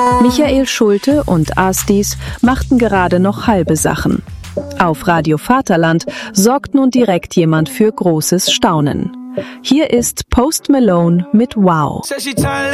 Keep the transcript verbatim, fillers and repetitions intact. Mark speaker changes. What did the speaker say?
Speaker 1: Michael Schulte und Astis machten gerade noch halbe Sachen. Auf Radio Vaterland sorgt nun direkt jemand für großes Staunen. Hier ist Post Malone mit Wow.